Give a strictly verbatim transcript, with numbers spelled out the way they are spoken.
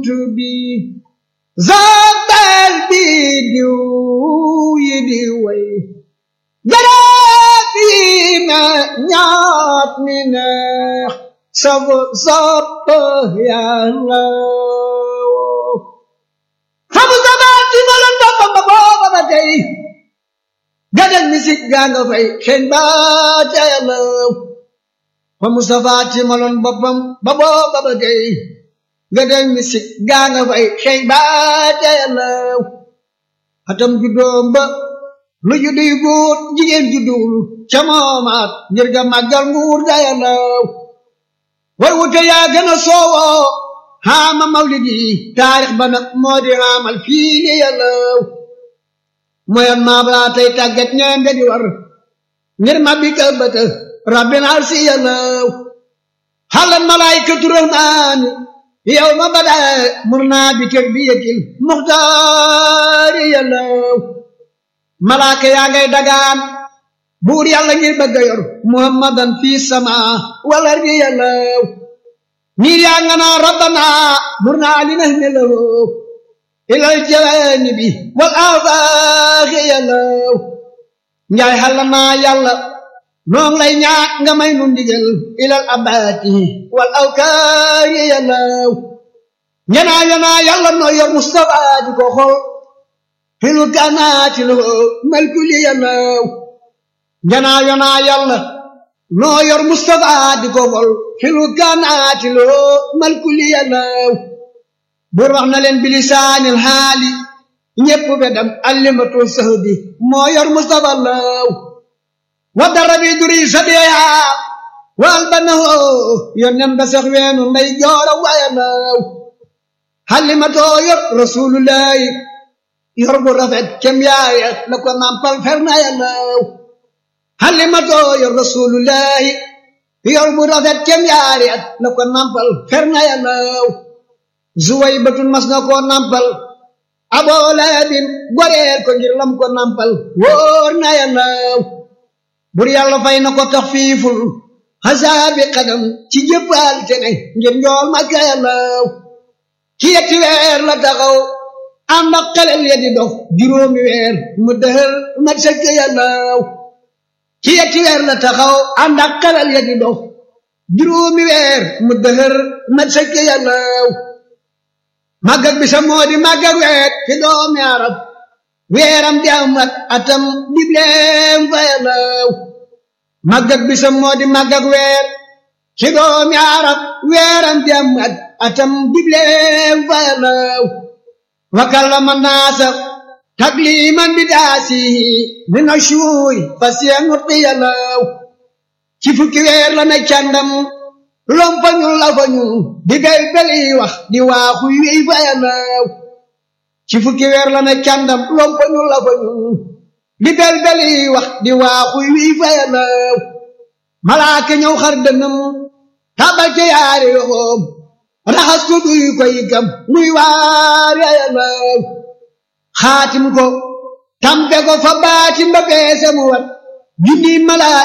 buntu bi zabal bi diw yi di way garab yi na ñaat mi neex sabu sopp Yàlla sabu sabati malon boppam ba booba ba tey gadal misik gaa nga fay xen ba ca Yàlla fa Mustafa ti malon boppam ba booba ba tey gadal misik gaa nga fay xen ba ca Yàlla atam juddoom ba lu juddu yu góor jigéen juddul ca moomaat ngir ga màggal nguur ga Yàlla way wute yaa gën a soowoo xaama mawlidi taarix ba nag moo di xaamal fii li Yàlla moyan maa balaa tey tàggat ñeen nga di war ngir ma bi ka bëtë rabbin arsi Yàlla xalan malaykatu rahmaani yow ma bada murnaa bi tarbiyatil muxtaari Yàlla malaaka yaa ngay dagaan buur Yàlla ngir bëgg a yor muhammadan fii sama wala ardi Yàlla niir yaa nga naa rabbana murnaa li nahmilahu ilal janibi wal afaaxi Yàlla njaay xalla naa Yàlla noon lay ñaan nga may nu ndigal ilal abaati wal awkaari Yàlla ñanaa yanaa Yàlla noo yor Mustafa di ko xol filu kanaati loo malkuli Yàlla ñanaa yanaa Yàlla noo yor Mustafa di ko xol filu kanaati loo malkuli Yàlla buur wax na leen bilisaanil xaali ñépp bedam allimatu sahbi moo yor Mustafa law wa darabi duri sabiha wal banahu yonen ba sax weenu nday joora waya law xalimatoo yor rasulullahi yor bu rafet kem yaaya la ko nampal ferna Yàlla xalimatoo yor rasulullahi yor bu rafet kem yaaya la ko nampal ferna Yàlla zuway batun mas na koo nampal aboo lahabin goreel ko ngir lam ko nampal wóor na Yàlla bur Yàlla fay na ko taxfiiful xasaabi xadam ci jëppal tene ngir njool Makka Yàlla ci yetti weer la taxaw ànd ak xelel ya di dox juróomi weer mu dëhër mat sëkk Yàlla ci yetti weer la taxaw ànd ak xelel ya di dox juróomi weer mu dëhër mat sëkk Yàlla màggag bi sa moo di màggag weer fi doomi arab weeram di am ak atam dibleem fa Yàlla màggag bi sa moo di màggag weer fi doomi arab weeram di am ak atam dibleem fa Yàlla wa kallama naasa takliman bi daasihi min ashuuri fasiya nutqi Yàlla ci fukki weer la ne càndam lompañu la fañu di bel beli wax di waaxu wi fa Yàlla ci fukki weer la ne càndam lompañu la fañu di bel beli wax di waaxu wi fa Yàlla malaaka ñëw xar dënam tabal ca yaari yoxoom raxas ko duy ko yikam muy waar Yàlla xaatim ko tampe ko fa baatim ba beese mu wat junni malaaka